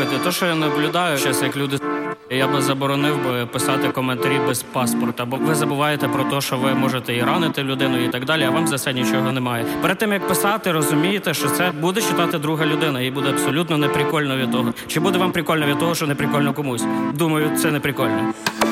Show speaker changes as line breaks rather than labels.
Слухайте, то, що я наблюдаю зараз, як люди я би заборонив би писати коментарі без паспорта, бо ви забуваєте про те, що ви можете і ранити людину і так далі, а вам за це нічого немає. Перед тим, як писати, розумієте, що це буде читати друга людина, і буде абсолютно неприкольно від того. Чи буде вам прикольно від того, що неприкольно комусь? Думаю, це неприкольно.